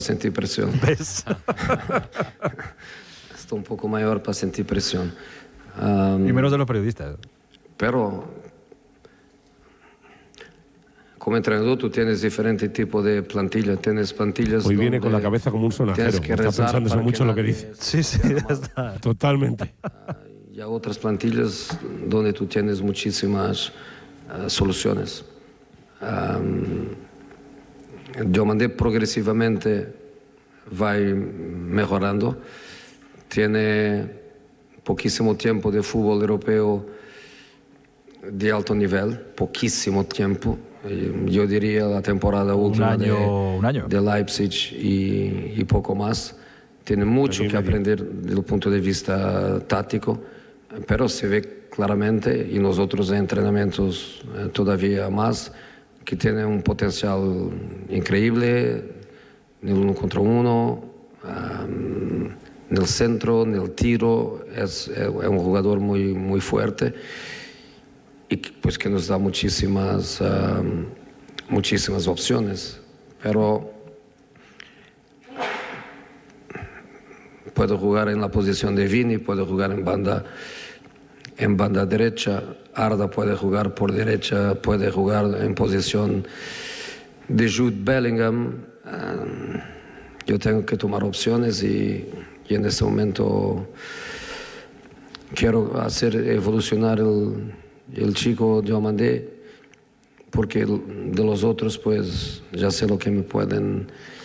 sentir presión. ¿Ves? Estoy un poco mayor para sentir presión. Y menos de los periodistas. Pero como entrenador tú tienes diferentes tipos de plantillas. Tienes plantillas. Hoy viene con la cabeza como un sonajero. Está pensándose mucho en lo que dice. Sí, ya está. Totalmente. Y hay otras plantillas donde tú tienes muchísimas soluciones. Diomandé progresivamente va mejorando. Tiene poquísimo tiempo de fútbol europeo de alto nivel, poquísimo tiempo. Yo diría la temporada última de Leipzig y poco más. Tiene mucho que aprender desde el punto de vista táctico, pero se ve claramente, y nosotros en entrenamientos todavía más, que tiene un potencial increíble en el 1 contra 1, en el centro, en el tiro. Es un jugador muy fuerte y pues que nos da muchísimas opciones, pero puede jugar en la posición de Vini, puede jugar en banda derecha. Arda puede jugar por derecha, puede jugar en posición de Jude Bellingham. Yo tengo que tomar opciones y en este momento quiero hacer evolucionar el chico Diomandé, porque de los otros pues ya sé lo que me pueden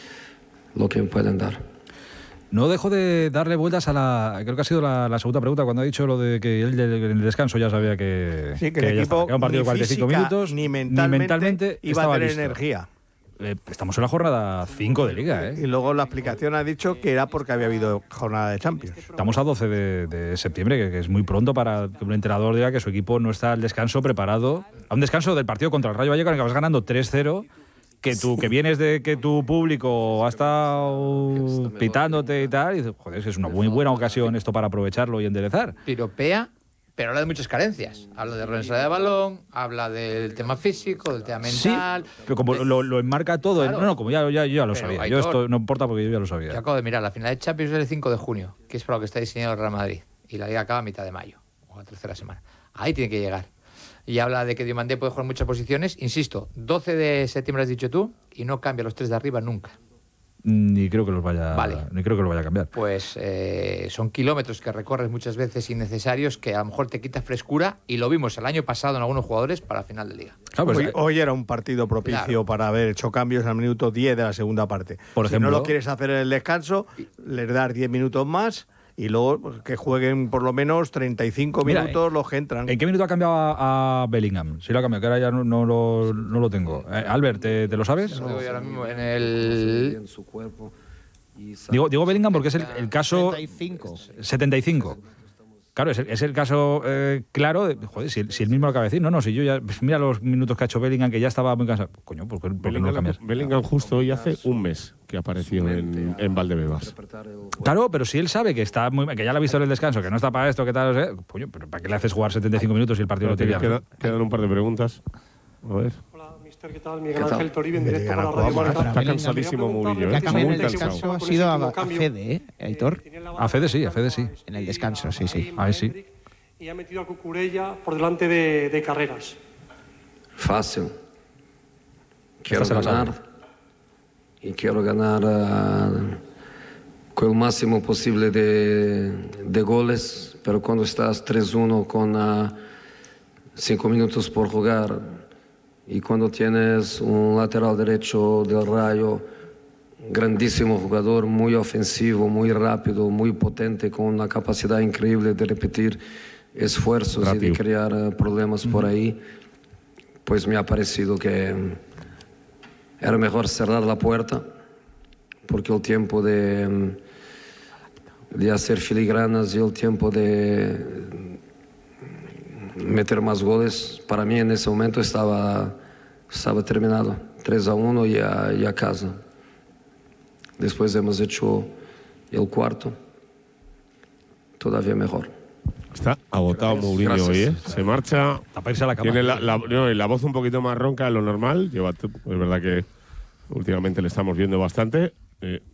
dar. No dejo de darle vueltas a creo que ha sido la segunda pregunta, cuando ha dicho lo de que él en el descanso ya sabía que el equipo era un partido de 45 minutos, ni mentalmente iba a tener energía. Estamos en la jornada 5 de Liga, Y luego la explicación ha dicho que era porque había habido jornada de Champions. Estamos a 12 de septiembre, que es muy pronto para que un entrenador diga que su equipo no está al descanso preparado, a un descanso del partido contra el Rayo Vallecano, en que vas ganando 3-0, que vienes de que tu público ha estado pitándote y tal, y dices, joder, es una muy buena ocasión esto para aprovecharlo y enderezar. Piropea, pero habla de muchas carencias. Habla de responsabilidad de balón, habla del tema físico, del tema mental. Sí, pero como lo enmarca todo, claro. No, como ya lo sabía. Aitor, yo esto no importa porque yo ya lo sabía. Yo acabo de mirar, la final de Champions es el 5 de junio, que es para lo que está diseñado el Real Madrid. Y la Liga acaba a mitad de mayo, o la tercera semana. Ahí tiene que llegar. Y habla de que Diomandé puede jugar en muchas posiciones. Insisto, 12 de septiembre has dicho tú, y no cambia los tres de arriba nunca. Ni creo que los vaya, ni creo que lo vaya a cambiar. Pues son kilómetros que recorres muchas veces innecesarios, que a lo mejor te quita frescura, y lo vimos el año pasado en algunos jugadores para final de Liga. Claro, pues, hoy era un partido propicio para haber hecho cambios al minuto 10 de la segunda parte. Por ejemplo, si no lo quieres hacer en el descanso, les das 10 minutos más y luego que jueguen por lo menos 35 minutos los que entran. ¿En qué minuto ha cambiado a Bellingham? Sí lo ha cambiado, que ahora ya no lo tengo. Albert, ¿te lo sabes? Lo digo yo ahora mismo en el... Digo Bellingham porque es el caso... 75. Claro, es el caso claro de, joder, si él mismo lo acaba de decir. No, si yo ya... Pues mira los minutos que ha hecho Bellingham, que ya estaba muy cansado. Coño, ¿por qué no lo cambias? Bellingham justo hoy hace un mes que apareció en Valdebebas. Claro, pero si él sabe que está que ya lo ha visto en el descanso, que no está para esto, que tal, coño, pero ¿para qué le haces jugar 75 minutos si el partido lo tiene? Quedan un par de preguntas. A ver. ¿Qué tal? Miguel Ángel Toribio, en directo para la Radio Marca. Está cansadísimo Mourinho, Que ha cambiado muy en el descanso ha sido a Fede, Aitor. A Fede sí. En el descanso, sí. Ahí sí. Y ha metido a Cucurella por delante de Carreras. Fácil. Quiero ganar. Y quiero ganar con el máximo posible de goles. Pero cuando estás 3-1 con 5 minutos por jugar, y cuando tienes un lateral derecho del Rayo, grandísimo jugador, muy ofensivo, muy rápido, muy potente, con una capacidad increíble de repetir esfuerzos y de crear problemas por ahí, pues me ha parecido que era mejor cerrar la puerta, porque el tiempo de hacer filigranas y el tiempo de meter más goles, para mí en ese momento estaba terminado. 3-1 y a casa. Después hemos hecho el cuarto, todavía mejor. Está agotado Mourinho hoy, ¿eh? Se marcha. Para irse a la cama. Tiene la voz un poquito más ronca de lo normal. Es verdad que últimamente le estamos viendo bastante.